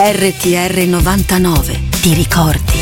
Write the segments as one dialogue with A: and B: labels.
A: RTR 99, ti ricordi?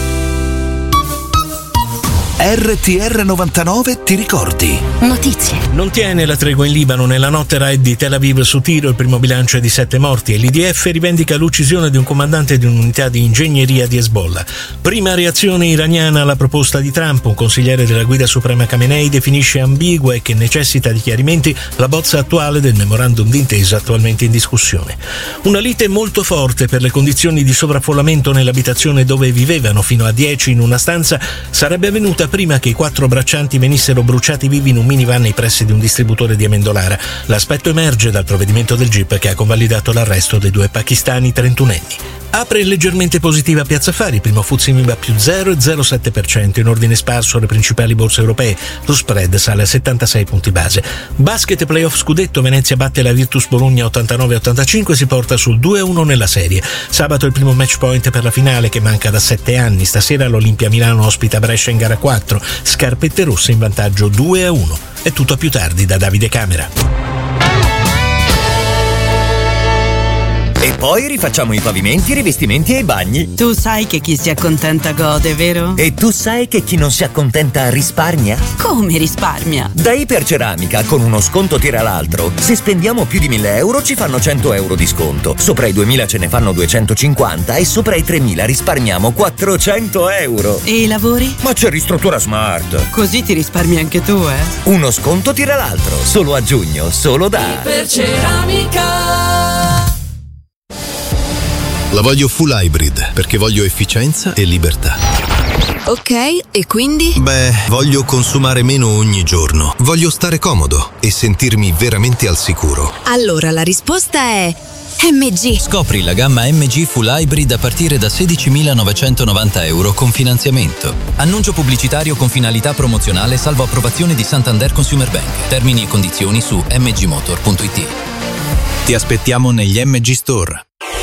B: RTR 99, ti ricordi?
A: Notizie.
C: Non tiene la tregua in Libano. Nella notte raid di Tel Aviv su tiro, il primo bilancio è di 7 morti e l'IDF rivendica l'uccisione di un comandante di un'unità di ingegneria di Hezbollah. Prima reazione iraniana alla proposta di Trump. Un consigliere della guida suprema Khamenei definisce ambigua e che necessita di chiarimenti la bozza attuale del memorandum d'intesa attualmente in discussione. Una lite molto forte per le condizioni di sovraffollamento nell'abitazione dove vivevano fino a 10 in una stanza sarebbe avvenuta prima che i 4 braccianti venissero bruciati vivi in un minivan nei pressi di un distributore di Amendolara. L'aspetto emerge dal provvedimento del GIP che ha convalidato l'arresto dei 2 pakistani 31enni. Apre leggermente positiva Piazza Affari, primo FTSE MIB più 0,07%, in ordine sparso alle principali borse europee. Lo spread sale a 76 punti base. Basket e playoff scudetto, Venezia batte la Virtus Bologna 89-85 e si porta sul 2-1 nella serie. Sabato il primo match point per la finale che manca da 7 anni. Stasera l'Olimpia Milano ospita Brescia in gara 4. Scarpette rosse in vantaggio 2-1. È tutto a più tardi da Davide Camera.
D: E poi rifacciamo i pavimenti, i rivestimenti e i bagni.
E: Tu sai che chi si accontenta gode, vero?
D: E tu sai che chi non si accontenta risparmia?
E: Come risparmia?
D: Da Iperceramica, con uno sconto tira l'altro. Se spendiamo più di 1.000 euro ci fanno 100 euro di sconto. Sopra i 2.000 ce ne fanno 250 e sopra i 3.000 risparmiamo 400 euro.
E: E i lavori?
D: Ma c'è Ristruttura Smart.
E: Così ti risparmi anche tu, eh?
D: Uno sconto tira l'altro. Solo a giugno, solo da
E: Iperceramica.
F: La voglio full hybrid perché voglio efficienza e libertà.
A: Ok, e quindi?
F: Beh, voglio consumare meno ogni giorno. Voglio stare comodo e sentirmi veramente al sicuro.
A: Allora la risposta è MG.
G: Scopri la gamma MG Full Hybrid a partire da 16.990 euro con finanziamento. Annuncio pubblicitario con finalità promozionale salvo approvazione di Santander Consumer Bank. Termini e condizioni su mgmotor.it.
F: Ti aspettiamo negli MG Store.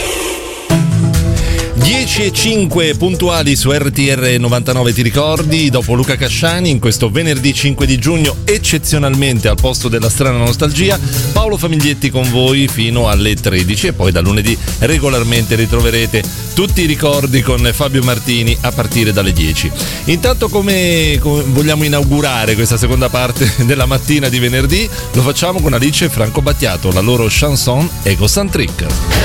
H: 10:05 puntuali su RTR 99, ti ricordi? Dopo Luca Casciani, in questo venerdì 5 di giugno, eccezionalmente al posto della strana nostalgia, Paolo Famiglietti con voi fino alle 13 e poi da lunedì regolarmente ritroverete tutti i ricordi con Fabio Martini a partire dalle 10. Intanto come vogliamo inaugurare questa seconda parte della mattina di venerdì, lo facciamo con Alice e Franco Battiato, la loro chanson Egocentric.